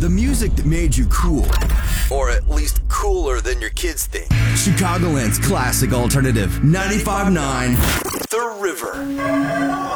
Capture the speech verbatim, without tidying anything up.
The music that made you cool. Or at least cooler than your kids think. Chicagoland's classic alternative. ninety-five point nine The River.